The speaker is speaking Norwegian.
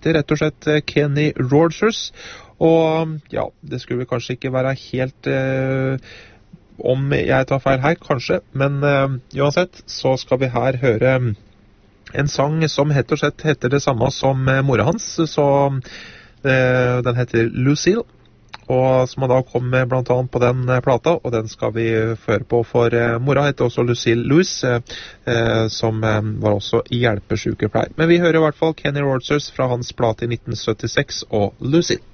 heter rett og slett Kenny Rogers, og ja, det skulle vel kanskje ikke være helt, om jeg tar feil her, kanskje, men uansett så skal vi her høre en sang som rett og slett heter det samme som mora hans, så den heter Lucille, og som han da kom med blant annet på den plata, og den skal vi føre på, for mora heter også Lucille Lewis, som var også hjelpesykepleier. Men vi hører i hvert fall Kenny Rogers fra hans plate i 1976 og Lucille.